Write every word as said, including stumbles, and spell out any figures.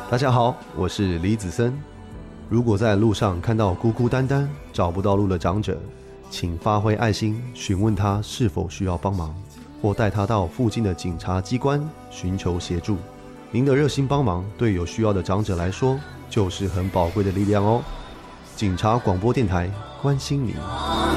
大家好，我是李子森。如果在路上看到孤孤单单找不到路的长者，请发挥爱心询问他是否需要帮忙，或带他到附近的警察机关寻求协助。您的热心帮忙对有需要的长者来说就是很宝贵的力量哦。警察广播电台关心您。